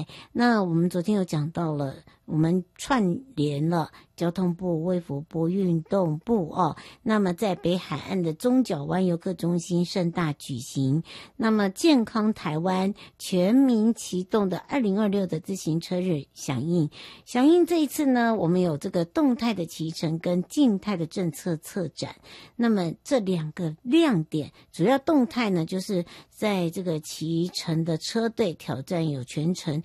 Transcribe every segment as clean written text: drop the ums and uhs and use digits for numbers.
台。那我们昨天有讲到了，我们串联了交通部、卫福部、运动部哦。那么在北海岸的中角湾游客中心盛大举行。那么健康台湾全民启动的2026的自行车日响应这一次呢，我们有这个动态的骑乘跟静态的政策策展。那么这两个亮点，主要动态呢，就是在这个骑乘的车队挑战有全程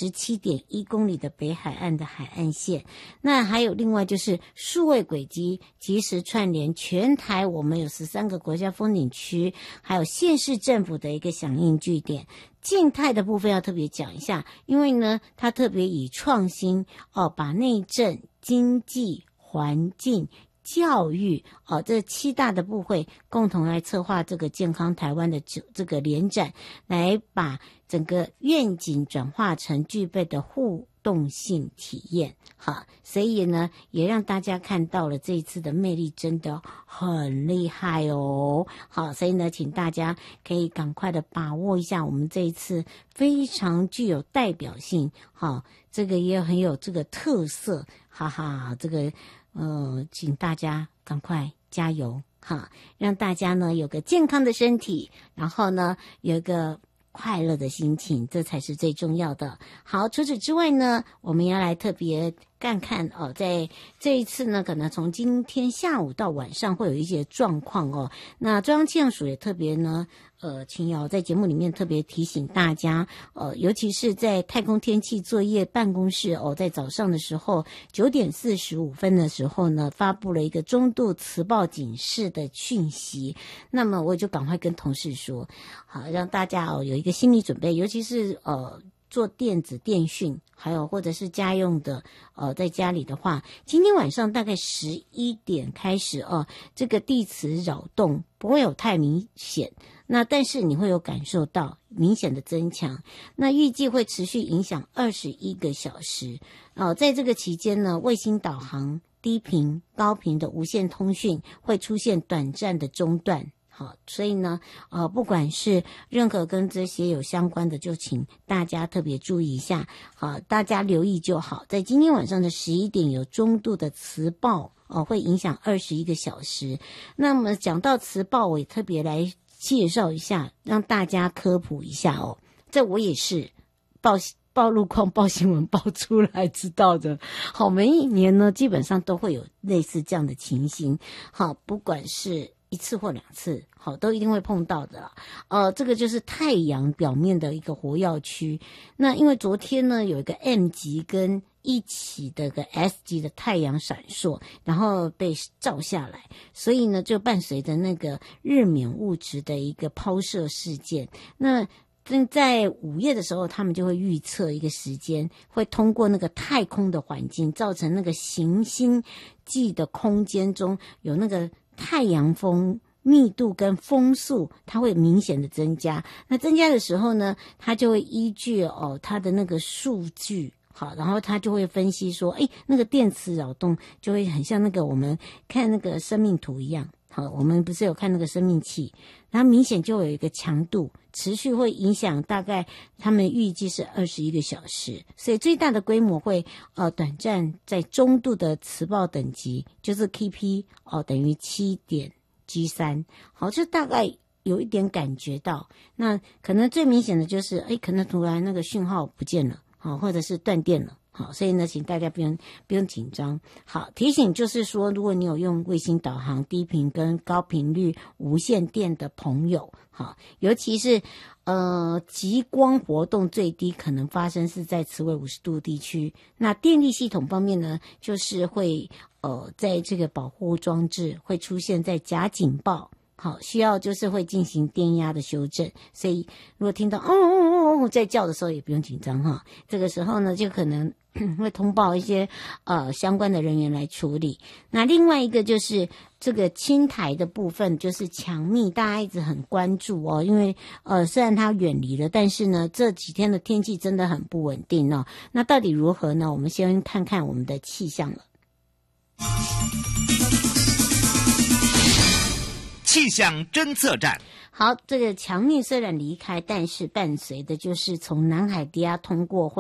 17.1公里的北海岸的海岸线。那还有另外就是数位轨迹及时串联全台，我们有13个国家风景区，还有县市政府的一个响应据点。静态的部分要特别讲一下，因为呢，它特别以创新把内政、经济、环境、教育这7大的部会共同来策划这个健康台湾的这个联展，来把整个愿景转化成具备的互动性体验。好，所以呢也让大家看到了这一次的魅力真的很厉害哦。好，所以呢请大家可以赶快的把握一下我们这一次非常具有代表性，好，这个也很有这个特色，哈哈，这个请大家赶快加油哈，让大家呢有个健康的身体，然后呢有一个快乐的心情，这才是最重要的。好，除此之外呢，我们要来特别看在这一次呢，可能从今天下午到晚上会有一些状况哦。那中央气象署也特别呢，请瑶在节目里面特别提醒大家，尤其是在太空天气作业办公室在早上的时候9点45分的时候呢，发布了一个中度磁暴警示的讯息。那么我就赶快跟同事说，好，让大家有一个心理准备，尤其是做电子电讯，还有或者是家用的在家里的话，今天晚上大概11点开始这个地磁扰动不会有太明显，那但是你会有感受到明显的增强，那预计会持续影响21个小时在这个期间呢，卫星导航、低频、高频的无线通讯会出现短暂的中断。好，所以呢，不管是任何跟这些有相关的，就请大家特别注意一下。好，大家留意就好。在今天晚上的11点有中度的磁暴，会影响21个小时。那么讲到磁暴，我也特别来介绍一下，让大家科普一下哦。这我也是报路况、报新闻报出来知道的。好，每一年呢，基本上都会有类似这样的情形。好，不管是1次或2次，好，都一定会碰到的啦。这个就是太阳表面的一个活跃区。那因为昨天呢，有一个 M 级跟一起的个 S 级的太阳闪烁，然后被照下来，所以呢，就伴随着那个日冕物质的一个抛射事件。那在5月的时候，他们就会预测一个时间，会通过那个太空的环境，造成那个行星际的空间中有那个太阳风密度跟风速，它会明显的增加。那增加的时候呢，它就会依据它的那个数据，好，然后它就会分析说，那个电磁扰动就会很像那个我们看那个生命图一样。好，我们不是有看那个生命器，它明显就有一个强度，持续会影响大概他们预计是21个小时，所以最大的规模会短暂在中度的磁暴等级，就是 KP 等于7.G3。好，这大概有一点感觉到。那可能最明显的就是可能突然那个讯号不见了，好，或者是断电了。好，所以呢，请大家不用紧张。好，提醒就是说，如果你有用卫星导航、低频跟高频率无线电的朋友，好，尤其是极光活动最低可能发生是在磁为50度地区。那电力系统方面呢，就是会在这个保护装置会出现在假警报。好，需要就是会进行电压的修正，所以如果听到在叫的时候也不用紧张哈，这个时候呢就可能会通报一些相关的人员来处理。那另外一个就是这个青台的部分，就是强密，大家一直很关注因为虽然它远离了，但是呢这几天的天气真的很不稳定那到底如何呢？我们先看看我们的气象了。 气象侦测站。 好，这个强密虽然离开，但是伴随的就是从南海低压通过